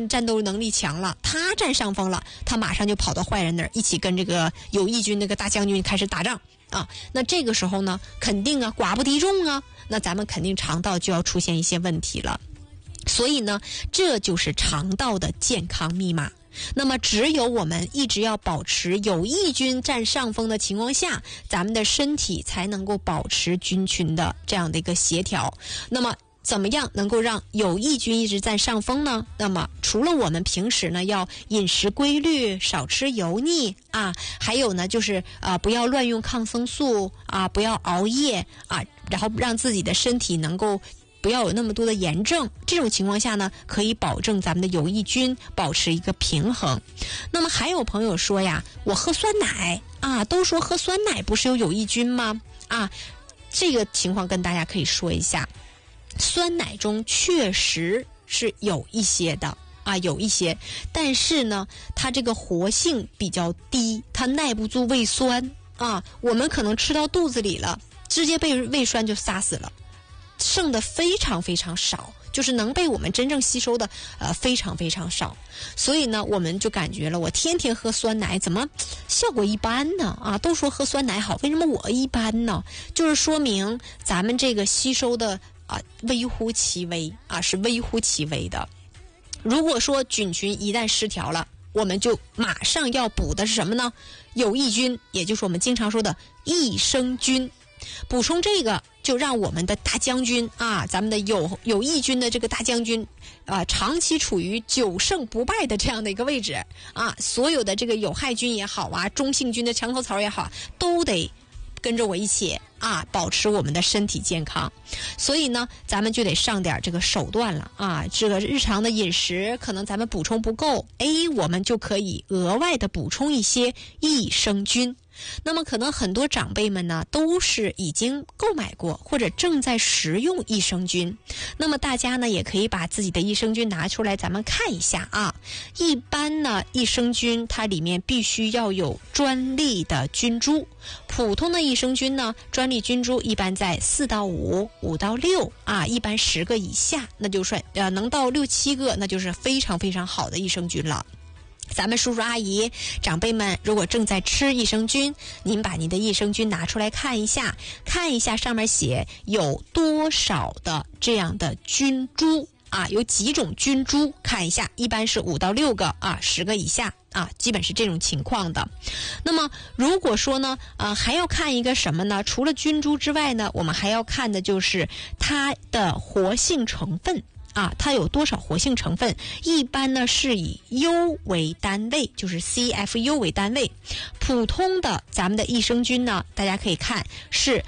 战斗能力强了，他占上风了，他马上就跑到坏人那儿，一起跟这个有义军那个大将军开始打仗啊。那这个时候呢，肯定啊寡不敌众啊，那咱们肯定肠道就要出现一些问题了。所以呢，这就是肠道的健康密码。那么只有我们一直要保持有义军占上风的情况下，咱们的身体才能够保持菌群的这样的一个协调。那么怎么样能够让有义军一直占上风呢？那么除了我们平时呢要饮食规律，少吃油腻啊，还有呢就是不要乱用抗生素啊，不要熬夜啊，然后让自己的身体能够不要有那么多的炎症，这种情况下呢，可以保证咱们的有益菌保持一个平衡。那么还有朋友说呀，我喝酸奶啊，都说喝酸奶不是有益菌吗？啊，这个情况跟大家可以说一下，酸奶中确实是有一些的啊，有一些，但是呢，它这个活性比较低，它耐不住胃酸啊，我们可能吃到肚子里了，直接被胃酸就杀死了。剩的非常非常少，就是能被我们真正吸收的非常非常少。所以呢，我们就感觉了，我天天喝酸奶怎么效果一般呢？啊，都说喝酸奶好，为什么我一般呢？就是说明咱们这个吸收的微乎其微啊，是微乎其微的。如果说菌群一旦失调了，我们就马上要补的是什么呢？有益菌，也就是我们经常说的益生菌。补充这个，就让我们的大将军啊，咱们的有益菌的这个大将军长期处于9胜不败的这样的一个位置啊。所有的这个有害菌也好啊，中性菌的墙头草也好，都得跟着我一起啊，保持我们的身体健康。所以呢，咱们就得上点这个手段了啊。这个日常的饮食可能咱们补充不够，我们就可以额外的补充一些益生菌。那么可能很多长辈们呢都是已经购买过或者正在食用益生菌，那么大家呢也可以把自己的益生菌拿出来咱们看一下啊。一般呢益生菌它里面必须要有专利的菌株，普通的益生菌呢专利菌株一般在4到5、5到6啊，一般10个以下，那就算能到6、7个，那就是非常非常好的益生菌了。咱们叔叔阿姨长辈们如果正在吃益生菌，您把您的益生菌拿出来看一下，看一下上面写有多少的这样的菌株啊，有几种菌株，看一下，一般是5到6个啊，10个以下啊，基本是这种情况的。那么如果说呢还要看一个什么呢？除了菌株之外呢，我们还要看的就是它的活性成分啊，它有多少活性成分？一般呢是以 U 为单位，就是 CFU 为单位。普通的咱们的益生菌呢，大家可以看是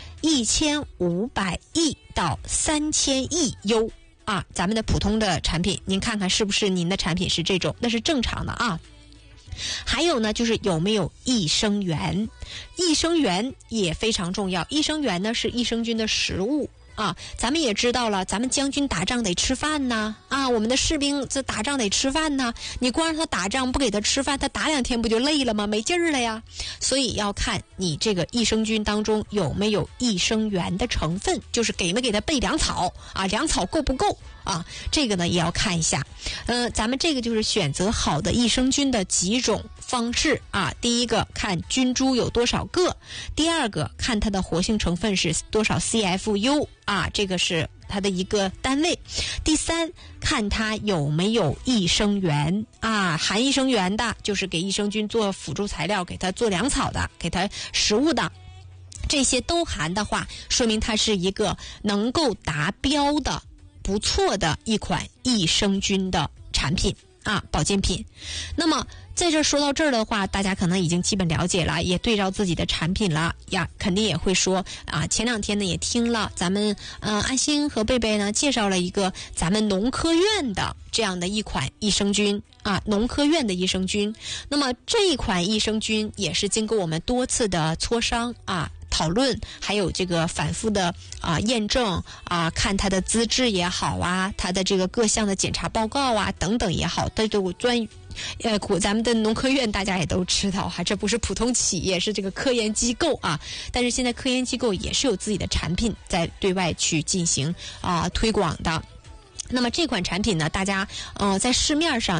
1500亿到3000亿 U 啊，咱们的普通的产品，您看看是不是您的产品是这种，那是正常的啊。还有呢，就是有没有益生元，益生元也非常重要。益生元呢是益生菌的食物啊，咱们也知道了，咱们将军打仗得吃饭呢啊，我们的士兵这打仗得吃饭呢，你光让他打仗不给他吃饭，他打2天不就累了吗？没劲儿了呀。所以要看你这个益生菌当中有没有益生元的成分，就是给没给他备粮草啊，粮草够不够啊？这个呢也要看一下。咱们这个就是选择好的益生菌的几种方式啊。第一个看菌株有多少个，第二个看它的活性成分是多少 CFU 啊，这个是它的一个单位。第三，看它有没有益生元啊，含益生元的就是给益生菌做辅助材料，给它做粮草的，给它食物的，这些都含的话，说明它是一个能够达标的不错的一款益生菌的产品啊，保健品。那么在这说到这儿的话，大家可能已经基本了解了，也对照自己的产品了呀，肯定也会说啊。前2天呢也听了咱们安心和贝贝呢介绍了一个咱们农科院的这样的一款益生菌啊，农科院的益生菌。那么这一款益生菌也是经过我们多次的磋商啊，讨论，还有这个反复的验证啊，看它的资质也好啊，它的这个各项的检查报告啊等等也好，它都咱们的农科院大家也都知道哈，这不是普通企业，是这个科研机构啊。但是现在科研机构也是有自己的产品在对外去进行推广的。那么这款产品呢，大家在市面上